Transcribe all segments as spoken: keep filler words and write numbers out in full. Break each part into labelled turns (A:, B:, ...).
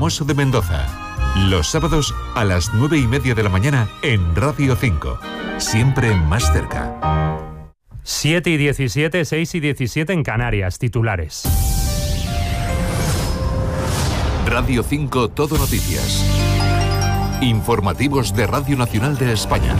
A: famoso de Mendoza. Los sábados a las nueve y media de la mañana en Radio cinco. Siempre más cerca.
B: siete y diecisiete, seis y diecisiete en Canarias, titulares.
A: Radio cinco Todo Noticias. Informativos de Radio Nacional de España.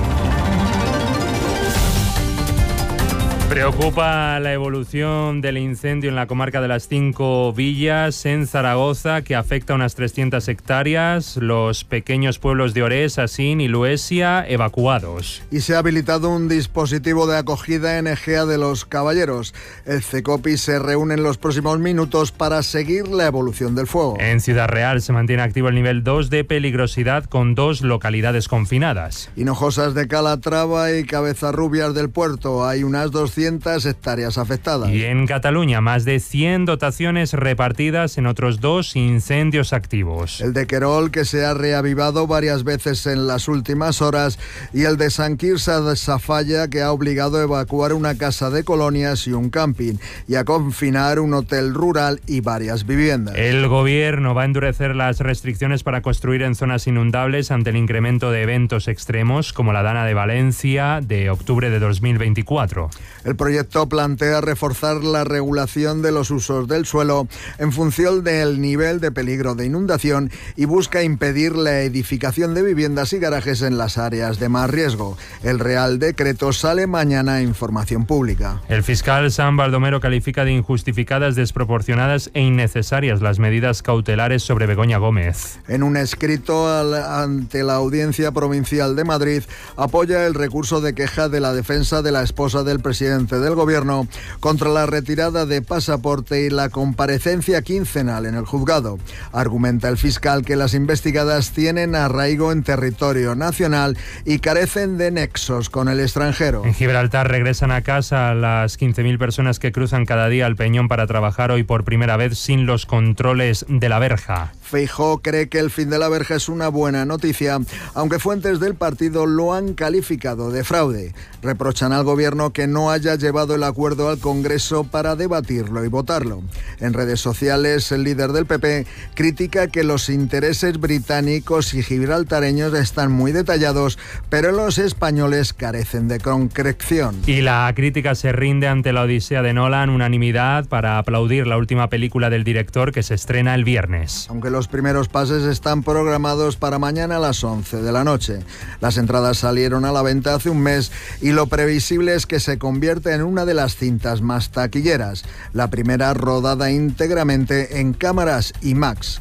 B: Preocupa la evolución del incendio en la comarca de las Cinco Villas, en Zaragoza, que afecta a unas trescientas hectáreas. Los pequeños pueblos de Orés, Asín y Luesia evacuados.
C: Y se ha habilitado un dispositivo de acogida en Egea de los Caballeros. El CECOPI se reúne en los próximos minutos para seguir la evolución del fuego.
B: En Ciudad Real se mantiene activo el nivel dos de peligrosidad con dos localidades confinadas.
C: Hinojosas de Calatrava y Cabezarrubias del Puerto. Hay unas doscientas hectáreas afectadas.
B: Y en Cataluña, más de cien dotaciones repartidas en otros dos incendios activos.
C: El de Querol, que se ha reavivado varias veces en las últimas horas, y el de Sant Quirze de Safalla, que ha obligado a evacuar una casa de colonias y un camping, y a confinar un hotel rural y varias viviendas.
B: El gobierno va a endurecer las restricciones para construir en zonas inundables ante el incremento de eventos extremos, como la Dana de Valencia de octubre de dos mil veinticuatro.
C: El proyecto plantea reforzar la regulación de los usos del suelo en función del nivel de peligro de inundación y busca impedir la edificación de viviendas y garajes en las áreas de más riesgo. El Real Decreto sale mañana a información pública.
B: El fiscal San Baldomero califica de injustificadas, desproporcionadas e innecesarias las medidas cautelares sobre Begoña Gómez.
C: En un escrito al, ante la Audiencia Provincial de Madrid, apoya el recurso de queja de la defensa de la esposa del presidente del Gobierno contra la retirada de pasaporte y la comparecencia quincenal en el juzgado. Argumenta el fiscal que las investigadas tienen arraigo en territorio nacional y carecen de nexos con el extranjero.
B: En Gibraltar regresan a casa las quince mil personas que cruzan cada día al Peñón para trabajar hoy por primera vez sin los controles de la verja.
C: Feijóo cree que el fin de la verja es una buena noticia, aunque fuentes del partido lo han calificado de fraude. Reprochan al gobierno que no haya llevado el acuerdo al Congreso para debatirlo y votarlo. En redes sociales, el líder del P P critica que los intereses británicos y gibraltareños están muy detallados, pero los españoles carecen de concreción.
B: Y la crítica se rinde ante la odisea de Nolan, unanimidad para aplaudir la última película del director que se estrena el viernes.
C: Aunque los primeros pases están programados para mañana a las once de la noche. Las entradas salieron a la venta hace un mes y lo previsible es que se convierta en una de las cintas más taquilleras. La primera rodada íntegramente en cámaras IMAX.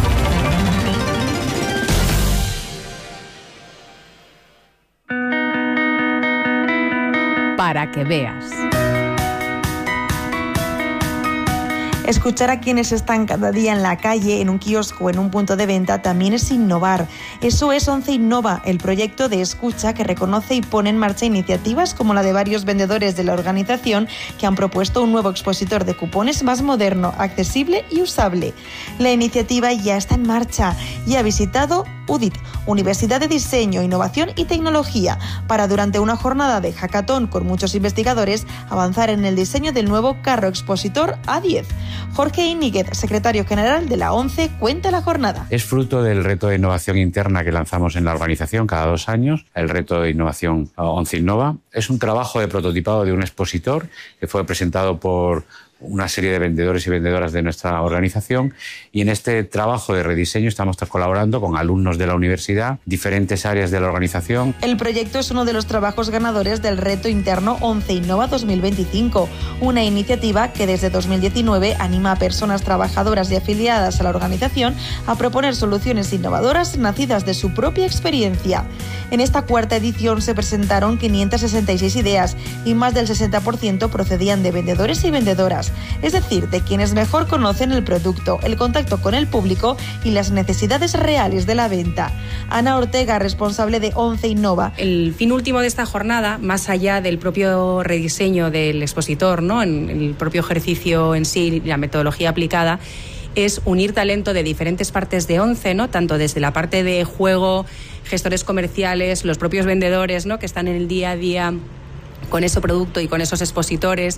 D: Para que veas.
E: Escuchar a quienes están cada día en la calle, en un kiosco o en un punto de venta también es innovar. Eso es Once Innova, el proyecto de escucha que reconoce y pone en marcha iniciativas como la de varios vendedores de la organización que han propuesto un nuevo expositor de cupones más moderno, accesible y usable. La iniciativa ya está en marcha y ha visitado U D I T, Universidad de Diseño, Innovación y Tecnología, para durante una jornada de hackathon con muchos investigadores avanzar en el diseño del nuevo carro expositor A diez. Jorge Íñiguez, secretario general de la ONCE, cuenta la jornada.
F: Es fruto del reto de innovación interna que lanzamos en la organización cada dos años, el reto de innovación Once Innova. Es un trabajo de prototipado de un expositor que fue presentado por una serie de vendedores y vendedoras de nuestra organización, y en este trabajo de rediseño estamos colaborando con alumnos de la universidad, diferentes áreas de la organización.
E: El proyecto es uno de los trabajos ganadores del reto interno Once Innova dos mil veinticinco, una iniciativa que desde dos mil diecinueve anima a personas trabajadoras y afiliadas a la organización a proponer soluciones innovadoras nacidas de su propia experiencia. En esta cuarta edición se presentaron quinientas sesenta y seis ideas y más del sesenta por ciento procedían de vendedores y vendedoras, es decir, de quienes mejor conocen el producto, el contacto con el público y las necesidades reales de la venta. Ana Ortega, responsable de Once Innova.
G: El fin último de esta jornada, más allá del propio rediseño del expositor, ¿no?, en el propio ejercicio en sí, la metodología aplicada, es unir talento de diferentes partes de Once, ¿no?, tanto desde la parte de juego, gestores comerciales, los propios vendedores, ¿no?, que están en el día a día con ese producto y con esos expositores,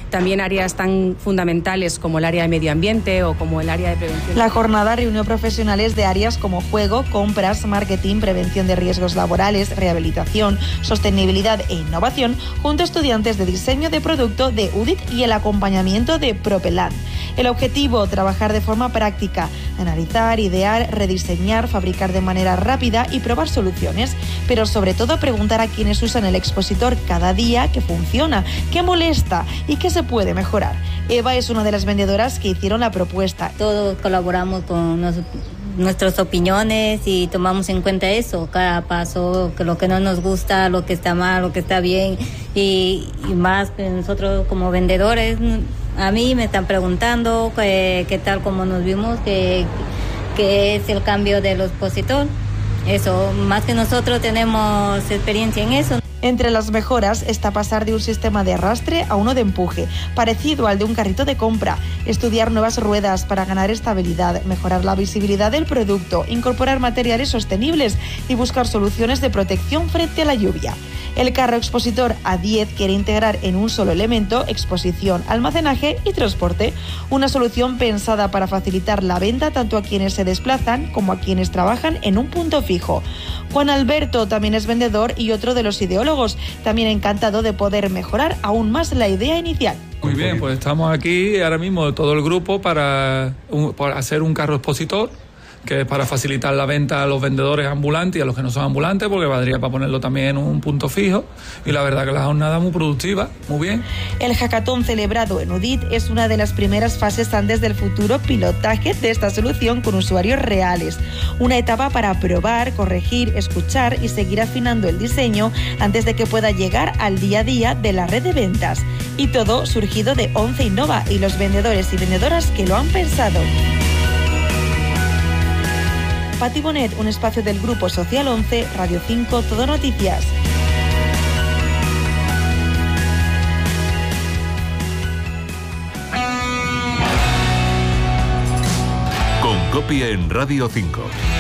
G: también áreas tan fundamentales como el área de medio ambiente o como el área de prevención.
E: La jornada reunió profesionales de áreas como juego, compras, marketing, prevención de riesgos laborales, rehabilitación, sostenibilidad e innovación, junto a estudiantes de diseño de producto de U D I T y el acompañamiento de Propelan. El objetivo, trabajar de forma práctica, analizar, idear, rediseñar, fabricar de manera rápida y probar soluciones, pero sobre todo preguntar a quienes usan el expositor cada día qué funciona, qué molesta y qué se puede mejorar. Eva es una de las vendedoras que hicieron la propuesta.
D: Todos colaboramos con nos, nuestras opiniones y tomamos en cuenta eso, cada paso, que lo que no nos gusta, lo que está mal, lo que está bien, y, y más nosotros como vendedores. A mí me están preguntando qué, qué tal, como nos vimos, qué, qué es el cambio del expositor. Eso, más que nosotros tenemos experiencia en eso.
E: Entre las mejoras está pasar de un sistema de arrastre a uno de empuje, parecido al de un carrito de compra, estudiar nuevas ruedas para ganar estabilidad, mejorar la visibilidad del producto, incorporar materiales sostenibles y buscar soluciones de protección frente a la lluvia. El carro expositor A diez quiere integrar en un solo elemento exposición, almacenaje y transporte, una solución pensada para facilitar la venta tanto a quienes se desplazan como a quienes trabajan en un punto fijo. Juan Alberto también es vendedor y otro de los ideólogos, también encantado de poder mejorar aún más la idea inicial.
H: Muy bien, pues estamos aquí ahora mismo todo el grupo para, un, para hacer un carro expositor, que es para facilitar la venta a los vendedores ambulantes y a los que no son ambulantes, porque valdría para ponerlo también en un punto fijo. Y la verdad que la jornada es muy productiva, muy bien.
E: El hackathon celebrado en U D I T es una de las primeras fases antes del futuro pilotaje de esta solución con usuarios reales. Una etapa para probar, corregir, escuchar y seguir afinando el diseño antes de que pueda llegar al día a día de la red de ventas. Y todo surgido de Once Innova y los vendedores y vendedoras que lo han pensado. Pati Bonet, un espacio del Grupo Social once, Radio cinco, Todo Noticias.
A: Con Copia en Radio cinco.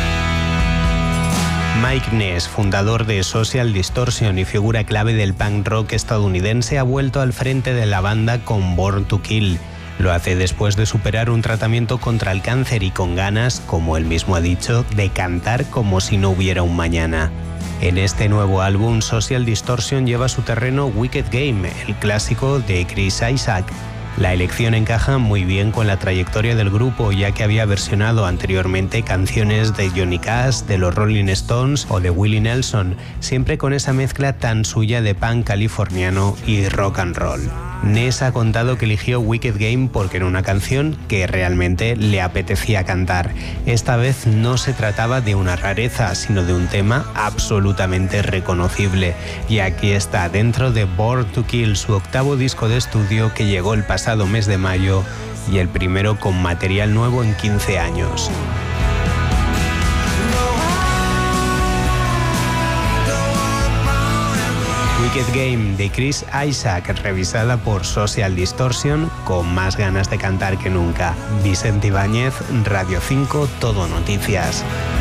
I: Mike Ness, fundador de Social Distortion y figura clave del punk rock estadounidense, ha vuelto al frente de la banda con Born to Kill. Lo hace después de superar un tratamiento contra el cáncer y con ganas, como él mismo ha dicho, de cantar como si no hubiera un mañana. En este nuevo álbum, Social Distortion lleva a su terreno Wicked Game, el clásico de Chris Isaak. La elección encaja muy bien con la trayectoria del grupo, ya que había versionado anteriormente canciones de Johnny Cash, de los Rolling Stones o de Willie Nelson, siempre con esa mezcla tan suya de punk californiano y rock and roll. Ness ha contado que eligió Wicked Game porque era una canción que realmente le apetecía cantar. Esta vez no se trataba de una rareza, sino de un tema absolutamente reconocible. Y aquí está, dentro de Born to Kill, su octavo disco de estudio que llegó el pasado mes de mayo y el primero con material nuevo en quince años. Wicked Game de Chris Isaak, revisada por Social Distortion, con más ganas de cantar que nunca. Vicente Ibáñez, Radio cinco, Todo Noticias.